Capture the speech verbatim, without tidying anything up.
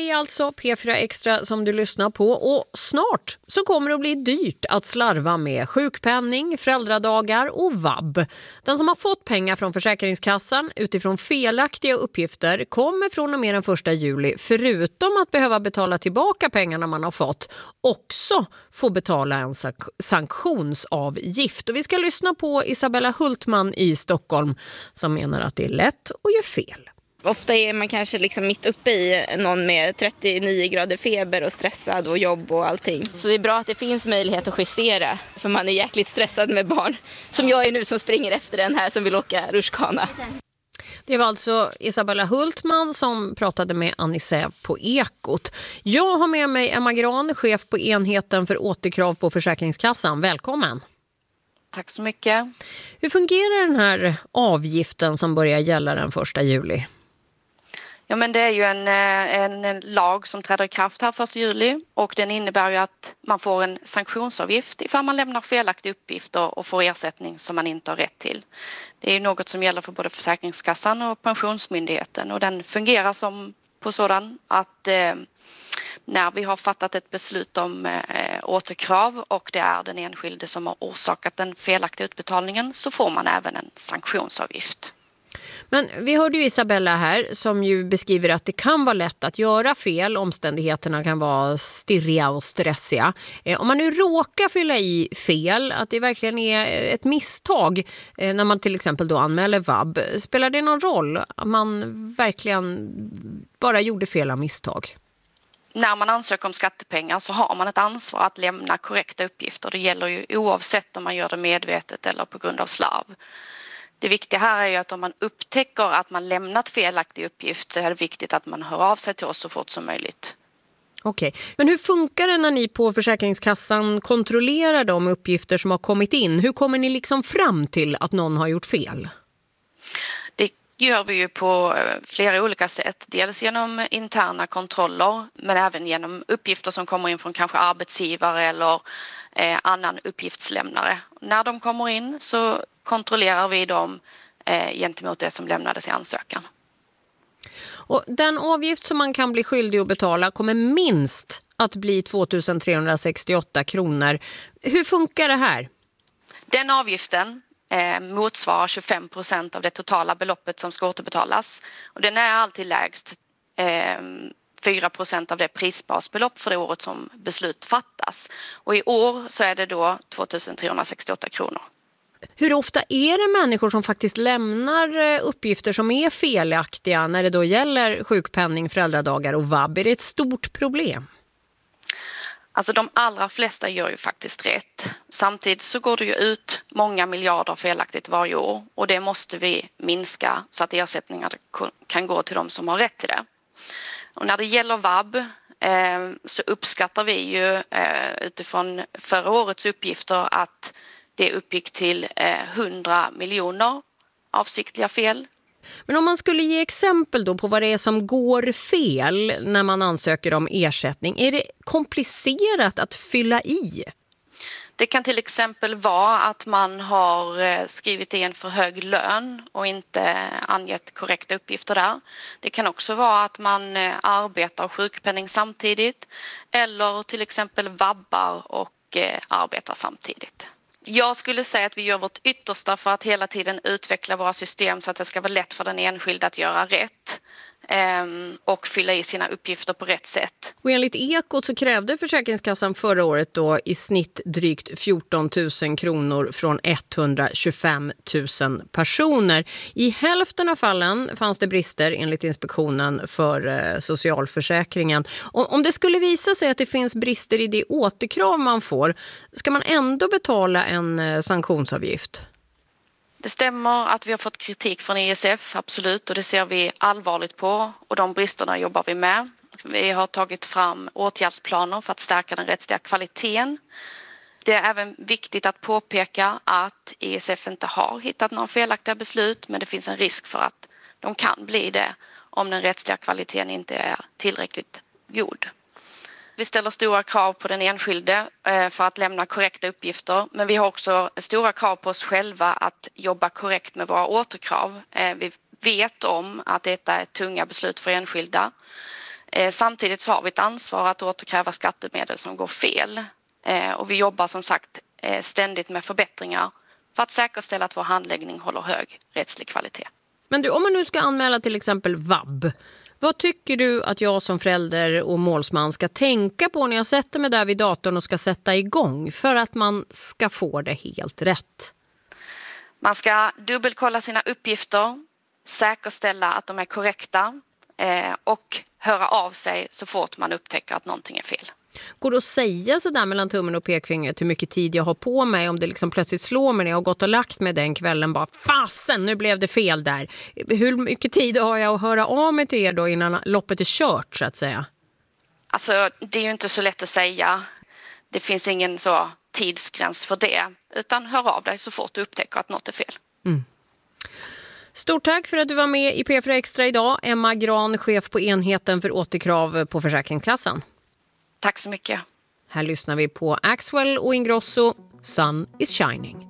Det är alltså P fyra Extra som du lyssnar på, och snart så kommer det att bli dyrt att slarva med sjukpenning, föräldradagar och vab. Den som har fått pengar från Försäkringskassan utifrån felaktiga uppgifter kommer från och med den första juli, förutom att behöva betala tillbaka pengarna man har fått, också få betala en sank- sanktionsavgift. Och vi ska lyssna på Isabella Hultman i Stockholm som menar att det är lätt att göra fel. Ofta är man kanske liksom mitt uppe i någon med trettionio grader feber och stressad och jobb och allting. Så det är bra att det finns möjlighet att justera, för man är jäkligt stressad med barn. Som jag är nu, som springer efter den här som vill åka rutschkana. Det var alltså Isabella Hultman som pratade med Anisse på Ekot. Jag har med mig Emma Gran, chef på enheten för återkrav på Försäkringskassan. Välkommen! Tack så mycket. Hur fungerar den här avgiften som börjar gälla den första juli? Ja, men det är ju en, en, en lag som träder i kraft här första juli, och den innebär ju att man får en sanktionsavgift ifall man lämnar felaktiga uppgifter och får ersättning som man inte har rätt till. Det är ju något som gäller för både Försäkringskassan och Pensionsmyndigheten, och den fungerar som på sådan att eh, när vi har fattat ett beslut om eh, återkrav och det är den enskilde som har orsakat den felaktiga utbetalningen, så får man även en sanktionsavgift. Men vi hörde ju Isabella här som ju beskriver att det kan vara lätt att göra fel. Omständigheterna kan vara stirriga och stressiga. Eh, om man nu råkar fylla i fel, att det verkligen är ett misstag eh, när man till exempel då anmäler vab, spelar det någon roll att man verkligen bara gjorde fel av misstag? När man ansöker om skattepengar så har man ett ansvar att lämna korrekta uppgifter. Det gäller ju oavsett om man gör det medvetet eller på grund av slarv. Det viktiga här är ju att om man upptäcker att man lämnat felaktig uppgift, så är det viktigt att man hör av sig till oss så fort som möjligt. Okej, men hur funkar det när ni på Försäkringskassan kontrollerar de uppgifter som har kommit in? Hur kommer ni liksom fram till att någon har gjort fel? Det gör vi ju på flera olika sätt. Dels genom interna kontroller, men även genom uppgifter som kommer in från kanske arbetsgivare eller eh, annan uppgiftslämnare. När de kommer in så kontrollerar vi dem eh, gentemot det som lämnades i ansökan. Och den avgift som man kan bli skyldig att betala kommer minst att bli två tusen trehundrasextioåtta kronor. Hur funkar det här? Den avgiften eh, motsvarar tjugofem procent av det totala beloppet som ska återbetalas. Och den är alltid lägst eh, fyra procent av det prisbasbelopp för det året som beslut fattas. Och i år så är det då två tusen trehundrasextioåtta kronor. Hur ofta är det människor som faktiskt lämnar uppgifter som är felaktiga när det då gäller sjukpenning, föräldradagar och vab? Är det ett stort problem? Alltså de allra flesta gör ju faktiskt rätt. Samtidigt så går det ju ut många miljarder felaktigt varje år, och det måste vi minska så att ersättningar kan gå till de som har rätt till det. Och när det gäller vab eh, så uppskattar vi ju eh, utifrån förra årets uppgifter att det uppgick till eh, hundra miljoner avsiktliga fel. Men om man skulle ge exempel då på vad det är som går fel när man ansöker om ersättning, är det komplicerat att fylla i? Det kan till exempel vara att man har skrivit i en för hög lön och inte angett korrekta uppgifter där. Det kan också vara att man arbetar och sjukpenning samtidigt, eller till exempel vabbar och arbetar samtidigt. Jag skulle säga att vi gör vårt yttersta för att hela tiden utveckla våra system så att det ska vara lätt för den enskilda att göra rätt och fylla i sina uppgifter på rätt sätt. Och enligt Ekot så krävde Försäkringskassan förra året då i snitt drygt fjorton tusen kronor från etthundratjugofem tusen personer. I hälften av fallen fanns det brister enligt inspektionen för eh, socialförsäkringen. Och om det skulle visa sig att det finns brister i det återkrav man får, ska man ändå betala en eh, sanktionsavgift? Det stämmer att vi har fått kritik från E S F, absolut, och det ser vi allvarligt på, och de bristerna jobbar vi med. Vi har tagit fram åtgärdsplaner för att stärka den rättsliga kvaliteten. Det är även viktigt att påpeka att E S F inte har hittat några felaktiga beslut, men det finns en risk för att de kan bli det om den rättsliga kvaliteten inte är tillräckligt god. Vi ställer stora krav på den enskilde för att lämna korrekta uppgifter, men vi har också stora krav på oss själva att jobba korrekt med våra återkrav. Vi vet om att detta är tunga beslut för enskilda. Eh, samtidigt så har vi ett ansvar att återkräva skattemedel som går fel. Eh, och vi jobbar som sagt eh, ständigt med förbättringar för att säkerställa att vår handläggning håller hög rättslig kvalitet. Men du, om man nu ska anmäla till exempel vab, vad tycker du att jag som förälder och målsman ska tänka på när jag sätter mig där vid datorn och ska sätta igång för att man ska få det helt rätt? Man ska dubbelkolla sina uppgifter, säkerställa att de är korrekta eh, och höra av sig så fort man upptäcker att någonting är fel. Går det att säga så där mellan tummen och pekfingret hur mycket tid jag har på mig om det liksom plötsligt slår mig när jag har gått och lagt mig den kvällen bara fasen, nu blev det fel där. Hur mycket tid har jag att höra av mig till er då innan loppet är kört så att säga? Alltså det är ju inte så lätt att säga. Det finns ingen så tidsgräns för det utan hör av dig så fort du upptäcker att något är fel. Mm. Stort tack för att du var med i P fyra Extra idag. Emma Gran, chef på enheten för återkrav på Försäkringskassan. Tack så mycket. Här lyssnar vi på Axwell och Ingrosso, Sun is shining.